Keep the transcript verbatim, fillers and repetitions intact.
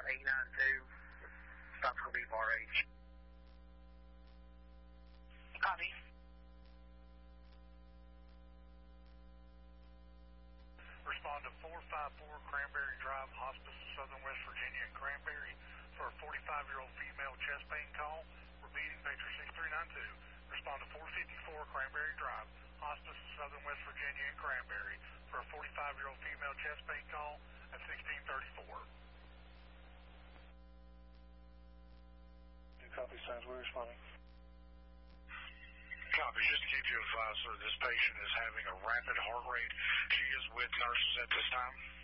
eight nine two. Stop for B R H. Copy. Respond to four five four Cranberry Drive, Hospice, Southern West Virginia and Cranberry for a forty-five-year-old female chest pain call. Repeating, pager six three nine two. Respond to four fifty-four Cranberry Drive, Hospice, Southern West Virginia and Cranberry for a forty-five-year-old female chest pain call at sixteen thirty-four. New copy, signs, we're responding. Copy. Just to keep you advised, sir, this patient is having a rapid heart rate. She is with nurses at this time.